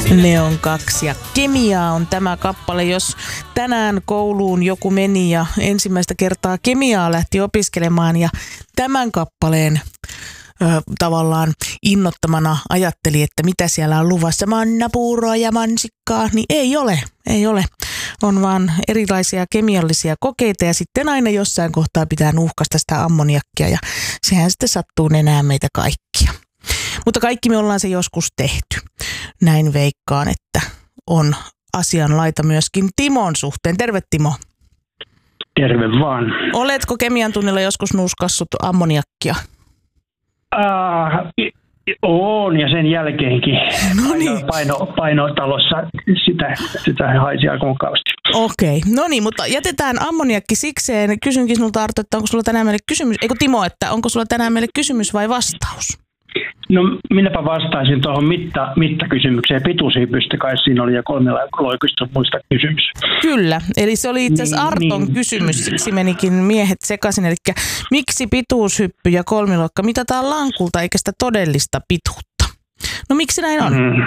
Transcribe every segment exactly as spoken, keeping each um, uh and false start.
Neon kaksi ja Kemiaa on tämä kappale. Jos tänään kouluun joku meni ja ensimmäistä kertaa kemiaa lähti opiskelemaan ja tämän kappaleen ö, tavallaan innottamana ajatteli, että mitä siellä on luvassa, mannapuuroa ja mansikkaa, niin ei ole, ei ole. On vaan erilaisia kemiallisia kokeita ja sitten aina jossain kohtaa pitää nuuhkasta sitä ammoniakkia ja sehän sitten sattuu nenään meitä kaikkia. Mutta kaikki me ollaan se joskus tehty. Näin veikkaan, että on asianlaita myöskin Timon suhteen. Terve Timo. Terve vaan. Oletko kemian tunnilla joskus nuuskassut ammoniakkia? Uh, on ja sen jälkeenkin. No niin. Paino, painotalossa sitä, sitä haisi aika mukavasti. Okei, okay. No niin, mutta jätetään ammoniakki sikseen. Kysynkin sinulta Arto, että onko sulla tänään meille kysymys, eikö Timo, että onko sulla tänään meille kysymys vai vastaus? No minäpä vastaisin tuohon mitta, mittakysymykseen. Pituushiipystä kai siinä oli ja kolmella loikusta muista kysymys. Kyllä, eli se oli itse asiassa niin, Arton niin. kysymys, siksi menikin miehet sekaisin. Eli miksi pituushyppy ja kolmiloikka mitataan lankulta eikä sitä todellista pituutta? No miksi näin on? Mm.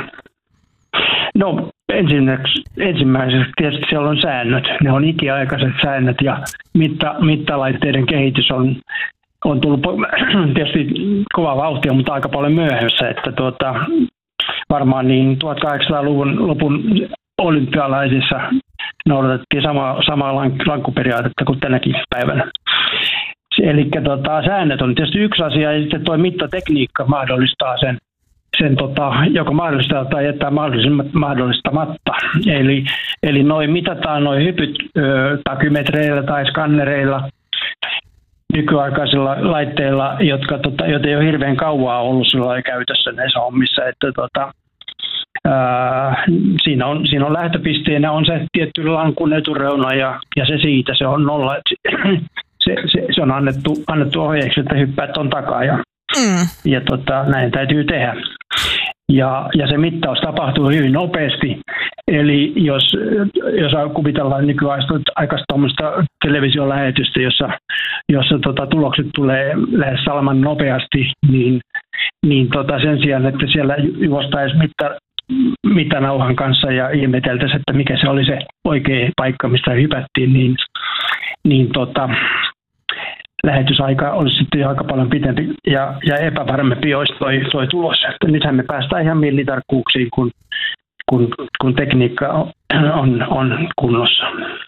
No ensimmäiseksi tietysti siellä on säännöt. Ne on ikiaikaiset säännöt ja mitta, mittalaitteiden kehitys on On tullut tietysti kova vauhtia, mutta aika paljon myöhässä, että tuota, varmaan niin tuhatkahdeksansataaluvun lopun olympialaisissa noudatettiin sama, samaa lankkuperiaatetta kuin tänäkin päivänä. Eli tuota, säännöt on tietysti yksi asia ja sitten tuo mittatekniikka mahdollistaa sen, sen tota, joka mahdollistaa tai jättää mahdollistamatta. Eli, eli noin mitataan noin hypyt ö, takymetreillä tai skannereilla, nykyaikaisilla laitteilla, jotka, tota, joita ei ole hirveän kauaa ollut sillä käytössä näissä hommissa. Että, tota, ää, siinä, on, siinä on lähtöpisteenä on se tietty lankun etureuna ja, ja se siitä, se on nolla. Se, se, se on annettu, annettu ohjeeksi, että hyppäät ton takaa ja, mm. ja tota, näin täytyy tehdä. Ja, ja se mittaus tapahtuu hyvin nopeasti. Eli jos, jos kuvitellaan nykyaikaista tuommoista televisiolähetystä, jossa, jossa tota, tulokset tulee lähes salman nopeasti, niin, niin tota, sen sijaan, että siellä juostaisi mitta, mittanauhan kanssa ja ihmeteltäisiin, että mikä se oli se oikea paikka, mistä hypättiin, niin, niin tota, lähetysaika olisi sitten aika paljon pitempi ja, ja epävarmempi olisi toi, toi tulos. Että nythän me päästään ihan millitarkkuuksiin, kun, kun, kun tekniikka on, on kunnossa.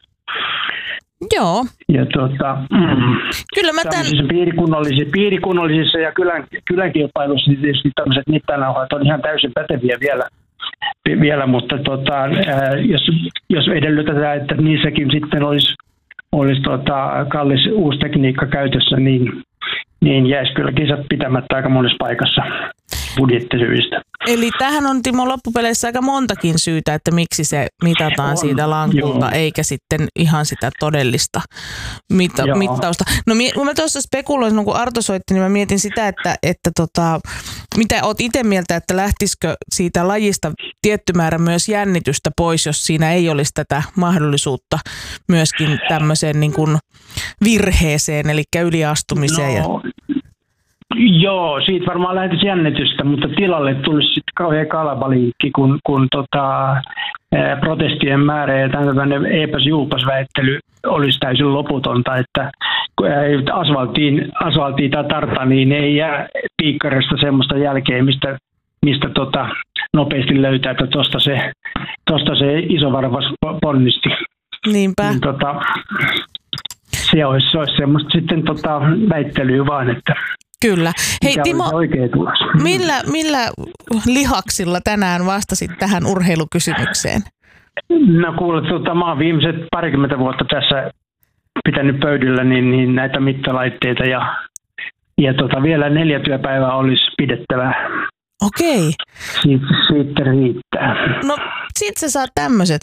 Joo. Ja tuota, mm, Kyllä mä tämän... piirikunnallisissa, piirikunnallisissa ja kylän, kylänkilpailuissa niin tietysti tämmöiset mittanauhat on ihan täysin päteviä vielä, vielä mutta tota, ää, jos, jos edellytetään, että niissäkin sitten olisi olisi tuota, kallis uusi tekniikka käytössä, niin, niin jäisi kyllä kisat pitämättä aika monessa paikassa budjettisyistä. Eli tähän on Timo loppupeleissä aika montakin syytä, että miksi se mitataan on, siitä lankulta, joo. Eikä sitten ihan sitä todellista mita- mittausta. No kun mä tuossa spekuloin, kun Arto soitti, niin mä mietin sitä, että, että tota, mitä oot itse mieltä, että lähtisikö siitä lajista tietty määrä myös jännitystä pois, jos siinä ei olisi tätä mahdollisuutta myöskin tämmöiseen niin kuin virheeseen, eli yliastumiseen. No. Ja... Joo, siitä varmaan lähtisi jännitystä, mutta tilalle tulisi sitten kauhean kalabaliikki, kun, kun tota, protestien määrä ja tämmöinen eipäs-juupas-väittely olisi täysin loputonta, että asfalttiin, asfalttiin tai tartaniin ei jää piikkarista semmoista jälkeä, mistä, mistä tota, nopeasti löytää, että tuosta se, tosta se iso varvas ponnisti. Niinpä. Niin, tota, se olisi, se olisi semmoista sitten tota, väittelyä vaan, että kyllä. Hei Timo, millä, millä lihaksilla tänään vastasit tähän urheilukysymykseen? No kuule, tota, mä oon viimeiset parikymmentä vuotta tässä pitänyt pöydällä niin, niin näitä mittalaitteita ja, ja tota, vielä neljä työpäivää olisi pidettävä. Okei. Siitä, siitä riittää. No sit sä saat tämmöiset.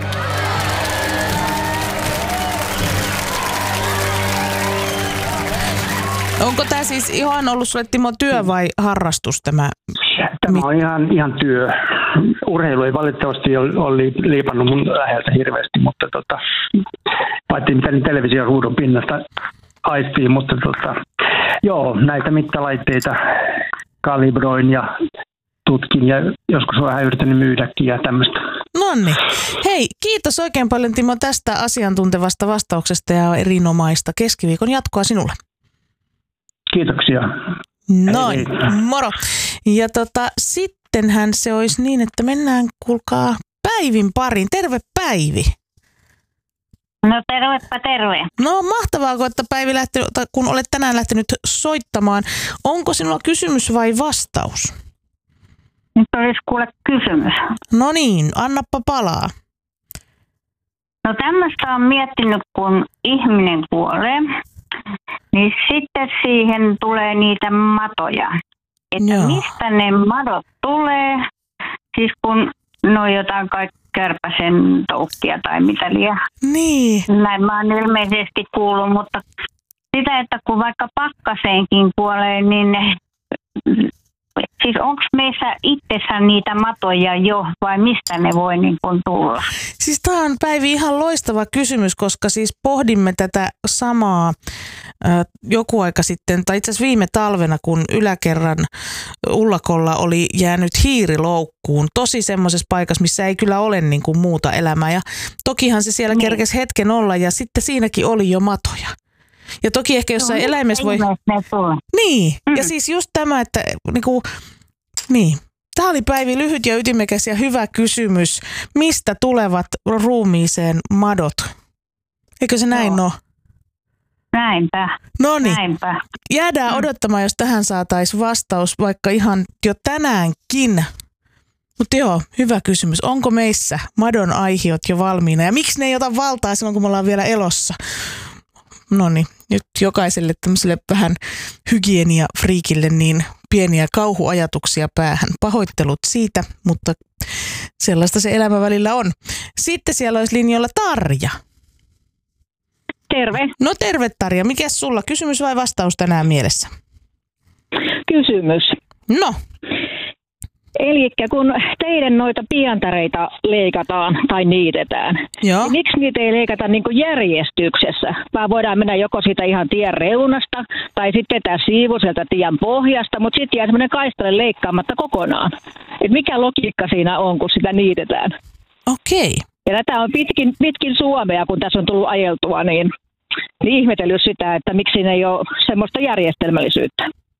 Onko tämä siis ihan ollut sulle, Timo, työ vai harrastus tämä? Tämä on ihan, ihan työ. Urheilu ei valitettavasti ole liipannut mun läheltä hirveästi, mutta tota, paitsi mitä niin televisioruudun pinnasta aistiin, mutta tota, joo, näitä mittalaitteita kalibroin ja tutkin ja joskus on vähän yrittänyt myydäkin ja tämmöistä. Nonni. Hei, kiitos oikein paljon Timo tästä asiantuntevasta vastauksesta ja erinomaista keskiviikon jatkoa sinulle. Kiitoksia. Noin, hei, hei. Moro. Ja tota, sittenhän se olisi niin, että mennään kuulkaa Päivin pariin. Terve Päivi. No tervepä terve. No mahtavaa, että Päivi lähtenyt, kun olet tänään lähtenyt soittamaan. Onko sinulla kysymys vai vastaus? Nyt olisi kuule kysymys. No niin, annappa palaa. No tämmöistä on miettinyt, kun ihminen kuolee, niin sitten siihen tulee niitä matoja. Että Joo. mistä ne madot tulee, siis kun ne on jotain kaikki kärpäsen toukkia tai mitä liian. Niin. Näin mä oon ilmeisesti kuullut, mutta sitä, että kun vaikka pakkaseenkin kuolee, niin ne, siis onko meissä itsessään niitä matoja jo vai mistä ne voi niin kuin tulla? Siis tämä on Päivi ihan loistava kysymys, koska siis pohdimme tätä samaa äh, joku aika sitten, tai itse asiassa viime talvena, kun yläkerran ullakolla oli jäänyt hiiriloukkuun. Tosi semmoisessa paikassa, missä ei kyllä ole niin kuin muuta elämää. Ja tokihan se siellä niin. kerkesi hetken olla ja sitten siinäkin oli jo matoja. Ja toki ehkä jossain no, eläimessä voi... Niin, mm. ja siis just tämä, että niinku, niin. Tämä oli Päivi lyhyt ja ytimekäs ja hyvä kysymys. Mistä tulevat ruumiiseen madot? Eikö se näin no. ole? Näinpä. Noniin. Näinpä. Jäädään mm. odottamaan, jos tähän saataisiin vastaus vaikka ihan jo tänäänkin. Mutta joo, hyvä kysymys. Onko meissä madon aihiot jo valmiina? Ja miksi ne ei ota valtaa silloin, kun me ollaan vielä elossa? No niin, nyt jokaiselle tämmöiselle vähän hygieniafriikille niin pieniä kauhuajatuksia päähän. Pahoittelut siitä, mutta sellaista se elämä välillä on. Sitten siellä olisi linjoilla Tarja. Terve. No terve Tarja. Mikäs sulla? Kysymys vai vastaus tänään mielessä? Kysymys. No. Eli kun teidän noita pientareita leikataan tai niitetään, niin miksi niitä ei leikata niin kuin järjestyksessä? Vaan voidaan mennä joko siitä ihan tien reunasta tai sitten tää siivuselta tien pohjasta, mutta sitten jää semmoinen kaistale leikkaamatta kokonaan. Et mikä logiikka siinä on, kun sitä niitetään? Okei. Ja tätä on pitkin, pitkin Suomea, kun tässä on tullut ajeltua, niin, niin ihmetellyt sitä, että miksi siinä ei ole semmoista järjestelmällisyyttä.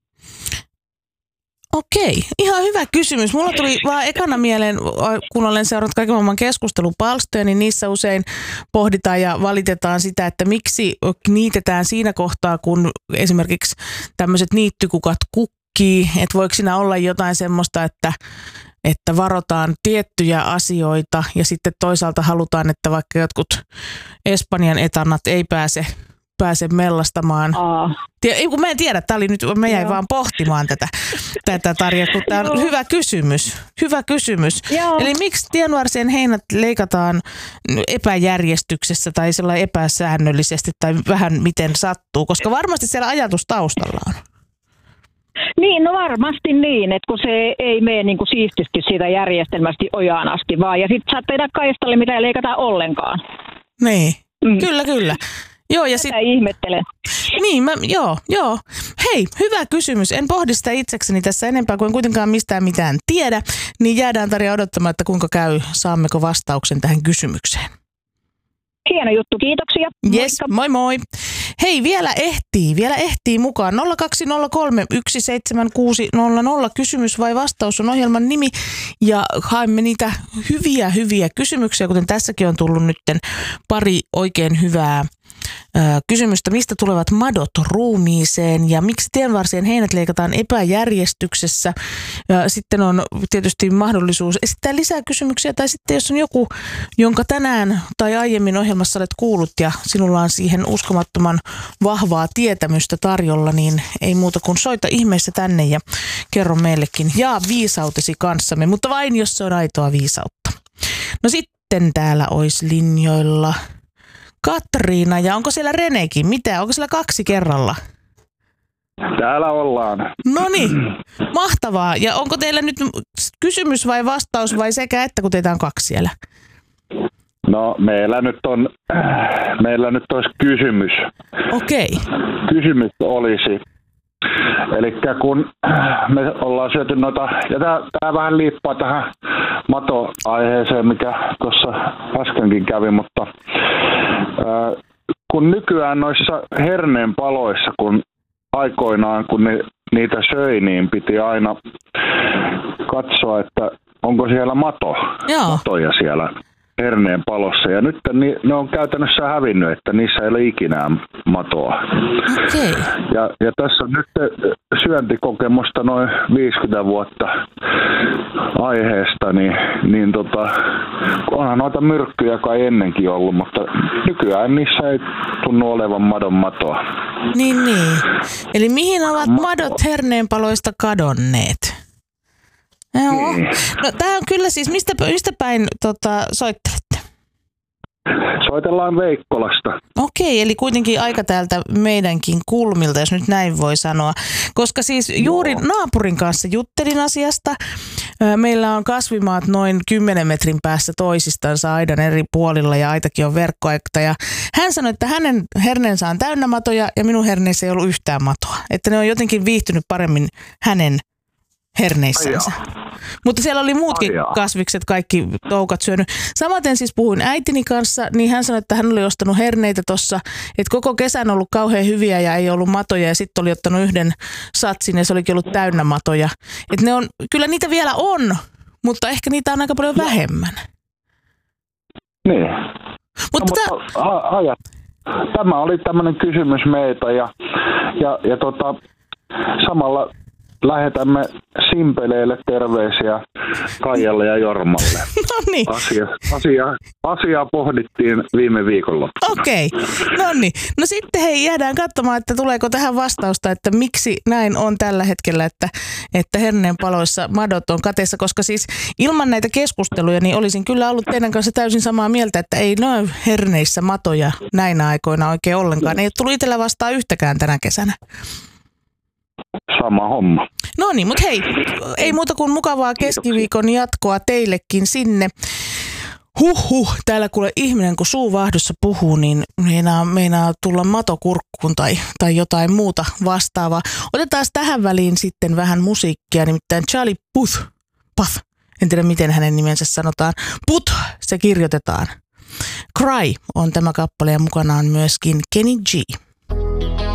Okei, ihan hyvä kysymys. Mulla tuli vaan ekana mieleen, kun olen seurannut kaiken maailman keskustelupalstoja, niin niissä usein pohditaan ja valitetaan sitä, että miksi niitetään siinä kohtaa, kun esimerkiksi tämmöiset niittykukat kukkii, että voiko siinä olla jotain semmoista, että, että varotaan tiettyjä asioita ja sitten toisaalta halutaan, että vaikka jotkut Espanjan etannat ei pääse pääse mellastamaan. Aa. Ei, kun mä en tiedä, tää oli nyt, mä jäin Joo. vaan pohtimaan tätä, tätä Tarja, kun tää on hyvä kysymys. Hyvä kysymys. Joo. Eli miksi tienvarsien heinät leikataan epäjärjestyksessä tai sellainen epäsäännöllisesti tai vähän miten sattuu, koska varmasti siellä ajatus taustalla on. Niin, no varmasti niin, että kun se ei mene niin kuin siististi siitä järjestelmästi ojaan asti vaan, ja sitten saat tehdä kaistalle, mitä ei leikata ollenkaan. Niin, mm. kyllä, kyllä. Joo, ja sit... ihmettelen. Niin, mä, joo, joo. Hei, hyvä kysymys. En pohdi sitä itsekseni tässä enempää, kuin en kuitenkaan mistään mitään tiedä. Niin jäädään Tarja odottamaan, että kuinka käy, saammeko vastauksen tähän kysymykseen. Hieno juttu, kiitoksia. Yes, moi moi. Hei, vielä ehtii, vielä ehtii mukaan. nolla kaksi nolla kolme yksi seitsemän kuusi nolla nolla. Kysymys vai vastaus on ohjelman nimi. Ja haemme niitä hyviä, hyviä kysymyksiä, kuten tässäkin on tullut nytten pari oikein hyvää kysymystä, mistä tulevat madot ruumiiseen ja miksi tienvarsien heinät leikataan epäjärjestyksessä. Ja sitten on tietysti mahdollisuus esittää lisää kysymyksiä tai sitten jos on joku, jonka tänään tai aiemmin ohjelmassa olet kuullut ja sinulla on siihen uskomattoman vahvaa tietämystä tarjolla, niin ei muuta kuin soita ihmeessä tänne ja kerro meillekin jaa viisautesi kanssamme, mutta vain jos se on aitoa viisautta. No sitten täällä olisi linjoilla Katriina, ja onko siellä Renekin? Mitä? Onko siellä kaksi kerralla? Täällä ollaan. No niin, mahtavaa. Ja onko teillä nyt kysymys vai vastaus vai sekä että, kun teitä on kaksi siellä? No meillä nyt on, meillä nyt olisi kysymys. Okei. Kysymys olisi, Eli kun me ollaan syöty noita, ja tämä vähän liippaa tähän mato-aiheeseen, mikä tuossa äskenkin kävi, mutta ää, kun nykyään noissa herneenpaloissa, kun aikoinaan kun ne, niitä söi, niin piti aina katsoa, että onko siellä mato, Joo. matoja siellä herneen palossa. Ja nyt ne on käytännössä hävinnyt, että niissä ei ole ikinä matoa. Okay. Ja, ja tässä on nyt syöntikokemusta noin viisikymmentä vuotta aiheesta, niin, niin tota, onhan noita myrkkyjä kai ennenkin ollut, mutta nykyään niissä ei tunnu olevan madon matoa. Niin, niin. Eli mihin ovat madot herneenpaloista kadonneet? Joo. Niin. No tää on kyllä siis, mistä, mistä päin tota, soittelette? Soitellaan Veikkolasta. Okei, eli kuitenkin aika täältä meidänkin kulmilta, jos nyt näin voi sanoa. Koska siis juuri no. naapurin kanssa juttelin asiasta. Meillä on kasvimaat noin kymmenen metrin päässä toisistansa aidan eri puolilla ja aitakin on verkkoaikta. Ja hän sanoi, että hänen herneensä on täynnä matoja ja minun herneessä ei ollut yhtään matoa. Että ne on jotenkin viihtynyt paremmin hänen herneissänsä. Mutta siellä oli muutkin Aijaa. kasvikset, kaikki toukat syönyt. Samaten siis puhuin äitini kanssa, niin hän sanoi, että hän oli ostanut herneitä tuossa, että koko kesän on ollut kauhean hyviä ja ei ollut matoja ja sitten oli ottanut yhden satsin ja se olikin ollut täynnä matoja. Että ne on, kyllä niitä vielä on, mutta ehkä niitä on aika paljon vähemmän. Niin. Mutta, no, mutta a, ajat. Tämä oli tämmöinen kysymys meitä ja, ja, ja tota, samalla lähetämme Simpeleille terveisiä Kaijalle ja Jormalle. No niin. Asia, asia, asiaa pohdittiin viime viikonloppuna. Okei, no niin. No sitten hei, jäädään katsomaan, että tuleeko tähän vastausta, että miksi näin on tällä hetkellä, että, että herneenpaloissa madot on kateessa, koska siis ilman näitä keskusteluja niin olisin kyllä ollut teidän kanssa täysin samaa mieltä, että ei noin herneissä matoja näinä aikoina oikein ollenkaan. Ei ole tullut itsellä vastaan yhtäkään tänä kesänä. Sama homma. No niin, mutta hei, ei muuta kuin mukavaa keskiviikon jatkoa teillekin sinne. Huhhuh, täällä kuule ihminen, kun suu vaahdossa puhuu, niin meinaa, meinaa tulla matokurkkuun tai, tai jotain muuta vastaavaa. Otetaan tähän väliin sitten vähän musiikkia, nimittäin Charlie Puth, Puth, en tiedä miten hänen nimensä sanotaan, Puth, se kirjoitetaan. Cry on tämä kappale ja mukana on myöskin Kenny G.